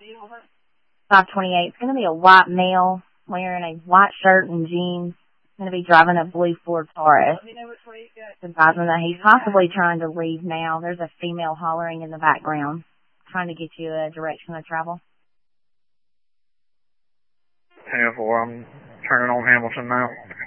528. It's going to be a white male wearing a white shirt and jeans. Going to be driving a blue Ford Taurus. Advising that he's possibly trying to leave now. There's a female hollering in the background, trying to get you a direction of travel. 10-4, I'm turning on Hamilton now.